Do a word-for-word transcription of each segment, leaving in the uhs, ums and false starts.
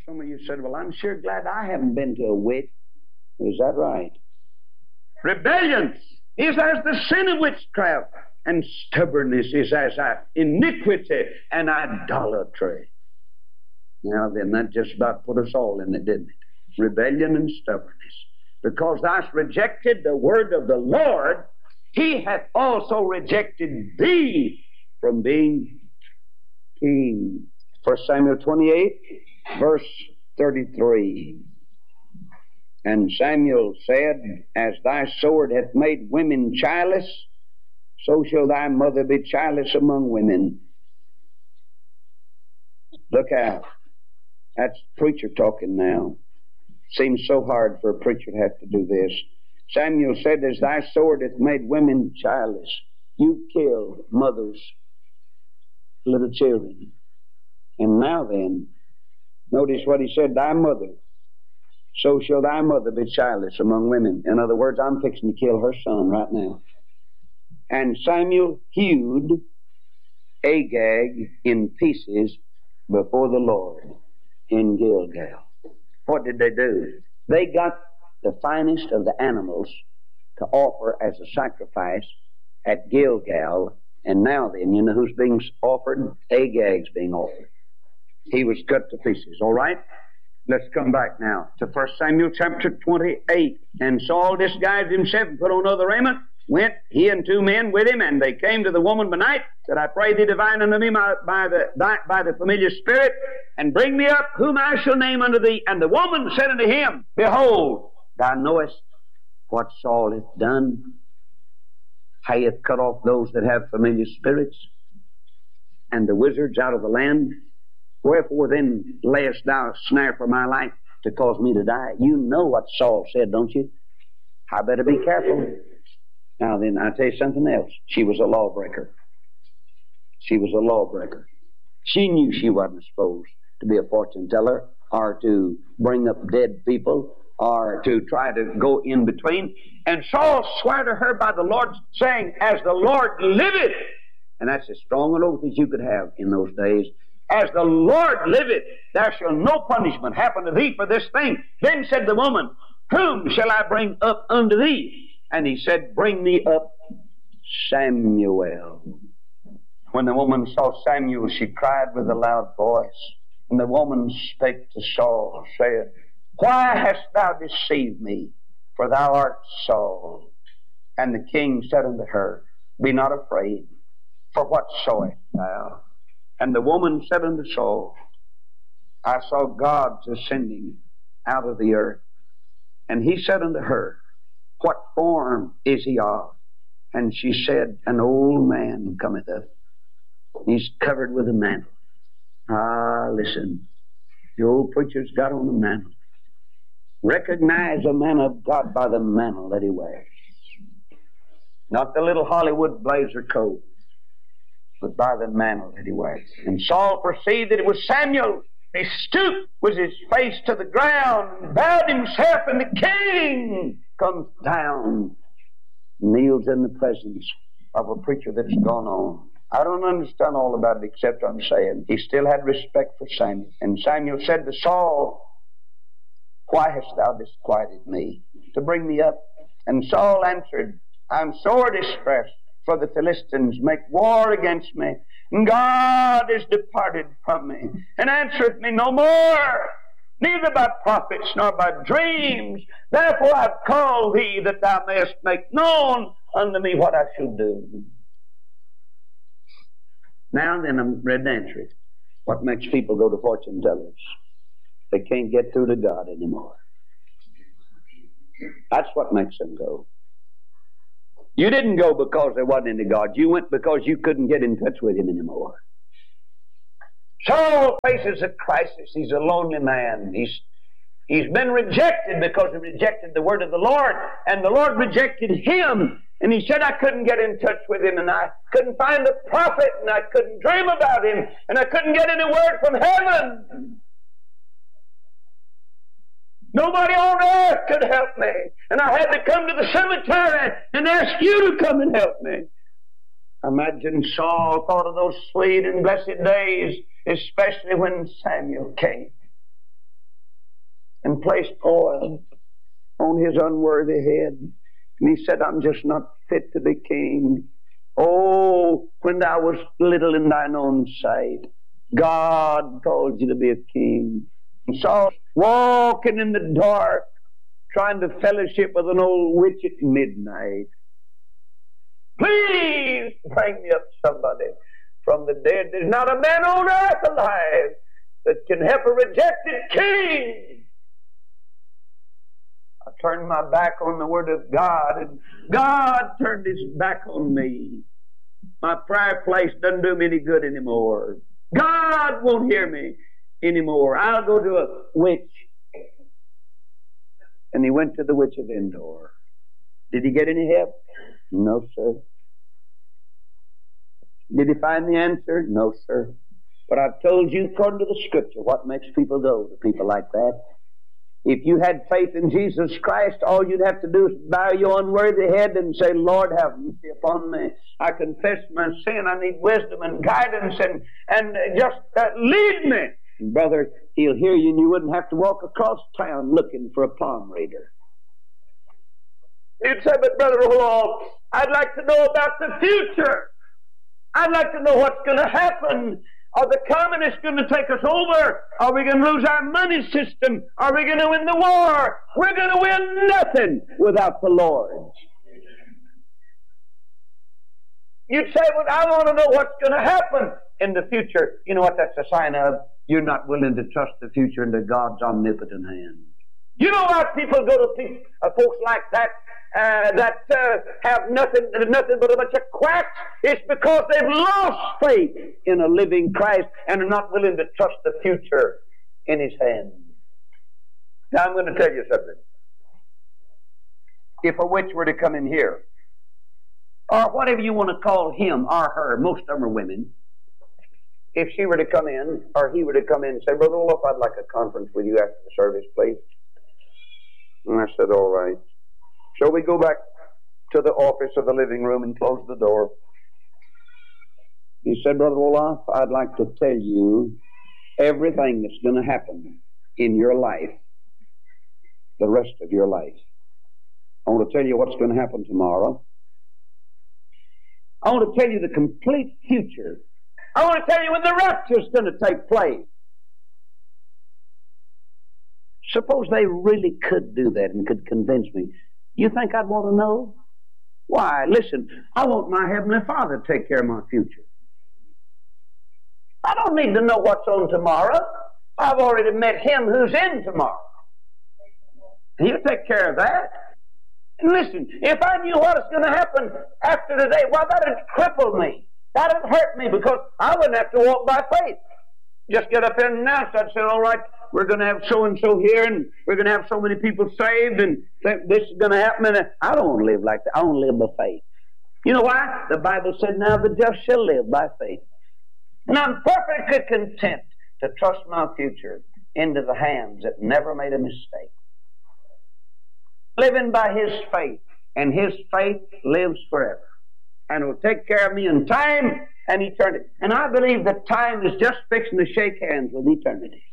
some of you said, well, I'm sure glad I haven't been to a witch. Is that right? Rebellion is as the sin of witchcraft, and stubbornness is as iniquity and idolatry. Now then, that just about put us all in it, didn't it? Rebellion and stubbornness. Because thou hast rejected the word of the Lord, he hath also rejected thee from being king. First Samuel twenty-eight, verse thirty-three. And Samuel said, as thy sword hath made women childless, so shall thy mother be childless among women. Look out. That's preacher talking now. Seems so hard for a preacher to have to do this. Samuel said, as thy sword hath made women childless, you kill mothers, little children. And now then, notice what he said, thy mother, so shall thy mother be childless among women. In other words, I'm fixing to kill her son right now. And Samuel hewed Agag in pieces before the Lord in Gilgal. What did they do? They got the finest of the animals to offer as a sacrifice at Gilgal. And now then, you know who's being offered? Agag's being offered. He was cut to pieces. All right? Let's come back now to First Samuel chapter twenty-eight. And Saul disguised himself and put on other raiment, went, he and two men with him, and they came to the woman by night, said, I pray thee divine unto me by, by, the, by, by the familiar spirit, and bring me up whom I shall name unto thee. And the woman said unto him, behold, thou knowest what Saul hath done, how he hath cut off those that have familiar spirits, and the wizards out of the land. Wherefore then layest thou a snare for my life to cause me to die? You know what Saul said, don't you? I better be careful. Now then, I'll tell you something else. She was a lawbreaker. She was a lawbreaker. She knew she wasn't supposed to be a fortune teller or to bring up dead people or to try to go in between. And Saul swore to her by the Lord, saying, as the Lord liveth, and that's as strong an oath as you could have in those days, as the Lord liveth, there shall no punishment happen to thee for this thing. Then said the woman, whom shall I bring up unto thee? And he said, bring me up Samuel. When the woman saw Samuel, she cried with a loud voice. And the woman spake to Saul, saying, why hast thou deceived me? For thou art Saul. And the king said unto her, be not afraid, for what sawest thou? And the woman said unto Saul, I saw gods ascending out of the earth. And he said unto her, what form is he of? And she said, an old man cometh up. He's covered with a mantle. Ah, listen. The old preacher's got on a mantle. Recognize a man of God by the mantle that he wears. Not the little Hollywood blazer coat, but by the mantle that he wears. And Saul perceived that it was Samuel. He stooped with his face to the ground and bowed himself, and the king comes down, kneels in the presence of a preacher that's gone on. I don't understand all about it except I'm saying he still had respect for Samuel. And Samuel said to Saul, why hast thou disquieted me to bring me up? And Saul answered, I am sore distressed, for the Philistines make war against me, and God is departed from me, and answereth me no more, neither by prophets nor by dreams. Therefore I have called thee, that thou mayest make known unto me what I shall do. Now then, I'm ready to answer it. What makes people go to fortune tellers? They can't get through to God anymore. That's what makes them go. You didn't go because there wasn't any God. You went because you couldn't get in touch with him anymore. Saul faces a crisis. He's a lonely man. He's, he's been rejected because he rejected the word of the Lord, and the Lord rejected him. And he said, I couldn't get in touch with him, and I couldn't find a prophet, and I couldn't dream about him, and I couldn't get any word from heaven. Nobody on earth could help me. And I had to come to the cemetery and ask you to come and help me. Imagine Saul thought of those sweet and blessed days, especially when Samuel came. and placed oil on his unworthy head. And he said, I'm just not fit to be king. Oh, when thou wast little in thine own sight, God called you to be a king. And Saul walking in the dark, trying to fellowship with an old witch at midnight. Please bring me up somebody from the dead. There's not a man on earth alive that can help a rejected king. I turned my back on the Word of God, and God turned His back on me. My prayer place doesn't do me any good anymore. God won't hear me anymore. I'll go to a witch. And he went to the witch of Endor. Did he get any help? No, sir. Did he find the answer? No, sir. But I've told you, according to the Scripture, what makes people go to people like that. If you had faith in Jesus Christ, all you'd have to do is bow your unworthy head and say, Lord, have mercy upon me. I confess my sin. I need wisdom and guidance, and, and just uh, lead me. And brother, He'll hear you, and you wouldn't have to walk across town looking for a palm reader. You'd say, but Brother Roloff, I'd like to know about the future. I'd like to know what's going to happen. Are the communists going to take us over? Are we going to lose our money system? Are we going to win the war? We're going to win nothing without the Lord. You'd say, well, I want to know what's going to happen in the future. You know what that's a sign of? You're not willing to trust the future into God's omnipotent hand. You know why people go to people, uh, folks like that uh, that uh, have nothing, nothing but a bunch of quacks? It's because they've lost faith in a living Christ and are not willing to trust the future in His hand. Now I'm going to tell you something. If a witch were to come in here, or whatever you want to call him or her, most of them are women. If she were to come in, or he were to come in and say, Brother Roloff, I'd like a conference with you after the service, please. And I said, all right. So we go back to the office of the living room and close the door. He said, Brother Roloff, I'd like to tell you everything that's going to happen in your life, the rest of your life. I want to tell you what's going to happen tomorrow. I want to tell you the complete future. I want to tell you when the rapture is going to take place. Suppose they really could do that and could convince me. You think I'd want to know? Why, listen, I want my Heavenly Father to take care of my future. I don't need to know what's on tomorrow. I've already met Him who's in tomorrow. He'll take care of that. And listen, if I knew what was going to happen after today, well, that would cripple me. That would hurt me because I wouldn't have to walk by faith. Just get up there and announce. I'd say, all right, we're going to have so-and-so here, and we're going to have so many people saved, and this is going to happen. And I don't want to live like that. I want to live by faith. You know why? The Bible said, now the just shall live by faith. And I'm perfectly content to trust my future into the hands that never made a mistake. Living by His faith, and His faith lives forever, and will take care of me in time and eternity. And I believe that time is just fixing to shake hands with eternity.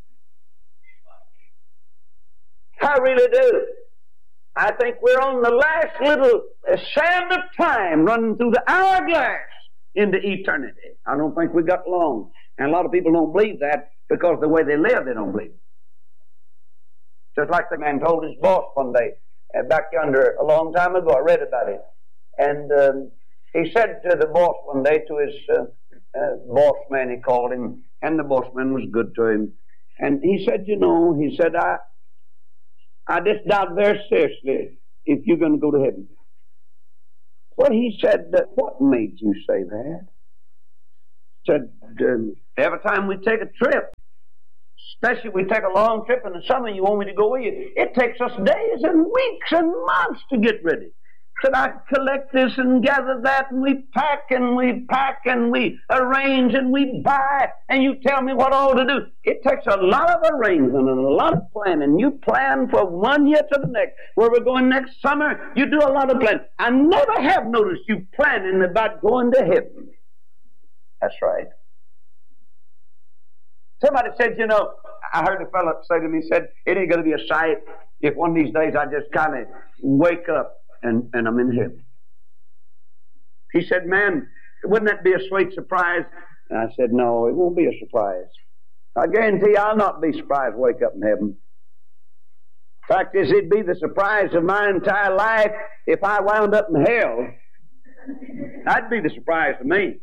I really do. I think we're on the last little sand of time running through the hourglass into eternity. I don't think we got long. And a lot of people don't believe that because the way they live, they don't believe it. Just like the man told his boss one day, uh, back yonder a long time ago, I read about it. And um, he said to the boss one day, to his uh, uh, boss man, he called him, and the boss man was good to him. And he said, you know, he said, I, I just doubt very seriously if you're going to go to heaven. Well, he said, uh, what made you say that? He said, um, every time we take a trip, especially if we take a long trip in the summer, you want me to go with you. It takes us days and weeks and months to get ready. So I collect this and gather that, and we pack and we pack and we arrange and we buy, and you tell me what all to do. It takes a lot of arrangement and a lot of planning. You plan for one year to the next. Where we're going next summer, you do a lot of planning. I never have noticed you planning about going to heaven. That's right. Somebody said, you know, I heard a fellow say to me, he said, it ain't going to be a sight if one of these days I just kind of wake up and, and I'm in heaven. He said, man, wouldn't that be a sweet surprise? And I said, no, it won't be a surprise. I guarantee you I'll not be surprised to wake up in heaven. Fact is, it'd be the surprise of my entire life if I wound up in hell. That'd be the surprise to me.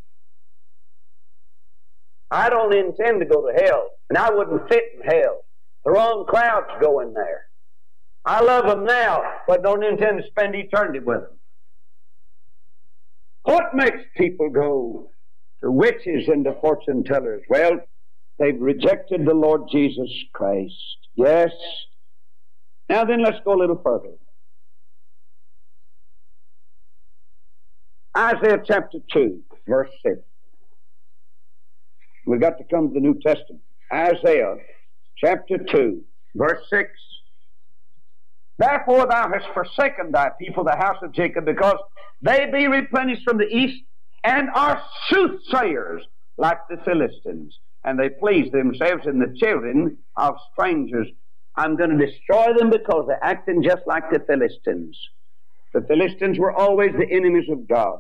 I don't intend to go to hell, and I wouldn't fit in hell. The wrong crowds go in there. I love them now, but don't intend to spend eternity with them. What makes people go to witches and to fortune tellers? Well, they've rejected the Lord Jesus Christ. Yes. Now then, let's go a little further. Isaiah chapter two, verse six. We've got to come to the New Testament. Isaiah chapter two, verse six. Therefore thou hast forsaken thy people, the house of Jacob, because they be replenished from the east, and are soothsayers like the Philistines. And they please themselves in the children of strangers. I'm going to destroy them because they're acting just like the Philistines. The Philistines were always the enemies of God.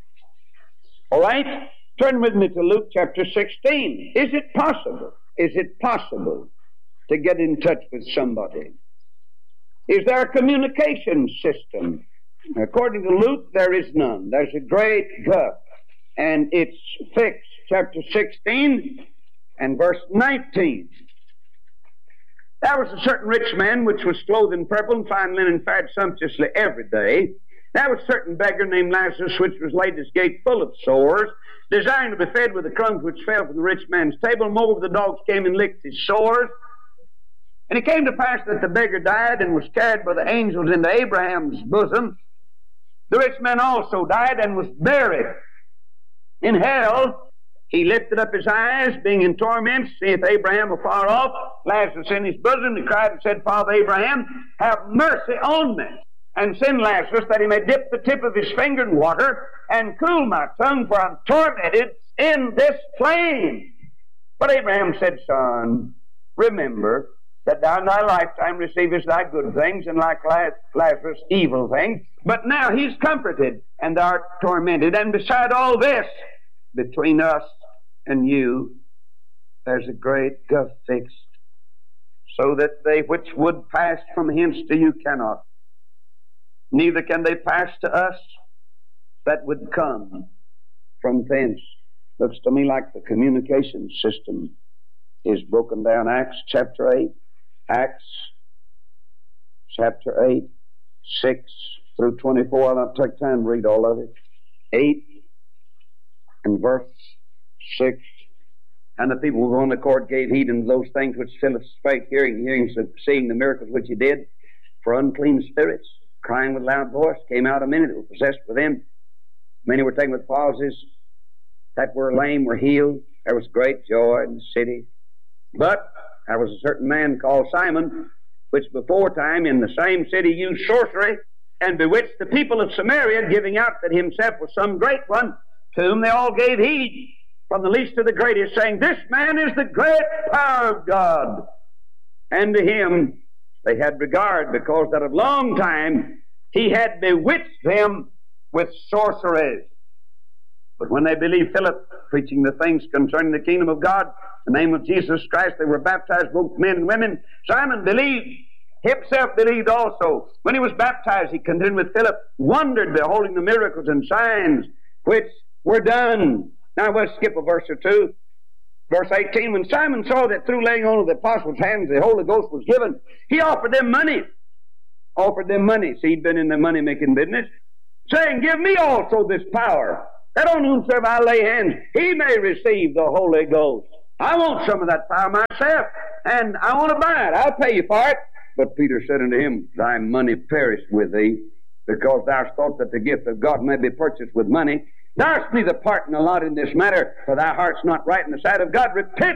All right? Turn with me to Luke chapter sixteen. Is it possible? Is it possible to get in touch with somebody? Is there a communication system? According to Luke, there is none. There's a great gulf, and it's fixed. Chapter sixteen and verse nineteen. There was a certain rich man which was clothed in purple and fine linen, fared sumptuously every day. There was a certain beggar named Lazarus, which was laid at his gate full of sores, desiring to be fed with the crumbs which fell from the rich man's table. Moreover, the dogs came and licked his sores. And it came to pass that the beggar died and was carried by the angels into Abraham's bosom. The rich man also died and was buried. In hell, he lifted up his eyes, being in torment, seeth Abraham afar off, Lazarus in his bosom. He cried and said, Father Abraham, have mercy on me, and send Lazarus, that he may dip the tip of his finger in water, and cool my tongue, for I'm tormented in this flame. But Abraham said, Son, remember that thou in thy lifetime receivest thy good things, and like Lazarus evil things. But now he's comforted, and thou art tormented. And beside all this, between us and you, there's a great gulf fixed, so that they which would pass from hence to you cannot, neither can they pass to us that would come from thence. Looks to me like the communication system is broken down. Acts chapter eight, Acts chapter eight, six through twenty-four. I'll not take time to read all of it. eight and verse six. And the people with one accord gave heed unto those things which Philip spake, hearing, hearing, seeing the miracles which he did. For unclean spirits, crying with loud voice, came out of many that were possessed with them. Many were taken with palsies, that were lame were healed. There was great joy in the city. But there was a certain man called Simon, which before time in the same city used sorcery, and bewitched the people of Samaria, giving out that himself was some great one, to whom they all gave heed, from the least to the greatest, saying, This man is the great power of God. And to him they had regard, because that of long time he had bewitched them with sorceries. But when they believed Philip, preaching the things concerning the kingdom of God, in the name of Jesus Christ, they were baptized, both men and women. Simon believed, himself believed also. When he was baptized, he continued with Philip, wondered, beholding the miracles and signs which were done. Now we'll skip a verse or two. Verse eighteen, when Simon saw that through laying on of the apostles' hands the Holy Ghost was given, he offered them money. Offered them money. See, he'd been in the money-making business. Saying, Give me also this power, that on whomsoever I lay hands, he may receive the Holy Ghost. I want some of that power myself, and I want to buy it. I'll pay you for it. But Peter said unto him, Thy money perish with thee, because thou hast thought that the gift of God may be purchased with money. Thou hast neither part nor lot in this matter, for thy heart's not right in the sight of God. Repent